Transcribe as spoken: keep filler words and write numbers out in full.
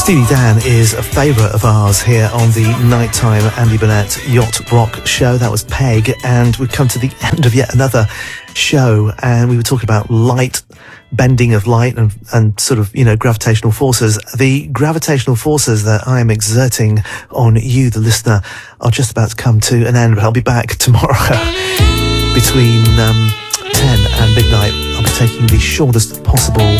Steely Dan is a favourite of ours here on the nighttime Andy Burnett Yacht Rock show. That was Peg, and we've come to the end of yet another show, and we were talking about light, bending of light and, and sort of, you know, gravitational forces. The gravitational forces that I am exerting on you, the listener, are just about to come to an end, but I'll be back tomorrow between um, ten and midnight. I'll be taking the shortest possible